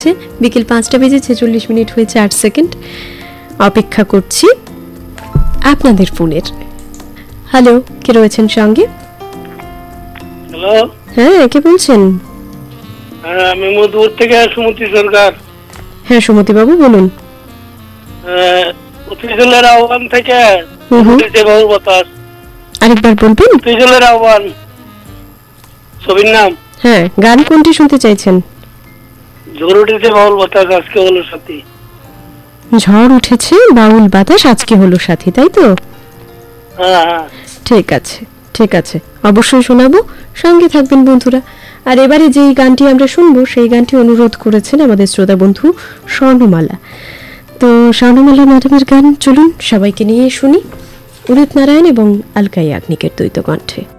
বাজছে, বিকেল 5টা বেজে 46 মিনিট হয়েছে 8 সেকেন্ড। অপেক্ষা করছি আপনাদের ফোনের। হ্যালো, কে রয়েছেন সঙ্গে? হ্যালো, হ্যাঁ, কে বলছেন? আমি মধুপুর থেকে সুমতি সরকার। হ্যাঁ সুমতি বাবু বলুন। অতিজলের আহ্বান থেকে উঠেছে বহু বাতাস। আরেকবার বলবেন? অতিজলের আহ্বান ছবির নাম। হ্যাঁ, গান কোনটি শুনতে চাইছেন? ঝড় উঠেছে বহুল বাতাস আজকে হলো সাথী। ঝড় উঠেছে বাউল বাতাস আজকে হলো সাথী, তাই তো? হ্যাঁ, ঠিক আছে, ঠিক আছে, অবশ্যই শোনাবো, সঙ্গে থাকবেন বন্ধুরা। আর এবারে যেই গানটি আমরা শুনবো সেই গানটি অনুরোধ করেছেন আমাদের শ্রোতা বন্ধু স্বর্ণমালা। তো স্বর্ণমালা ম্যাডামের গান চলুন সবাইকে নিয়ে শুনি, উদিত নারায়ণ এবং আলকা ইয়াগনিকের দ্বৈত কণ্ঠে।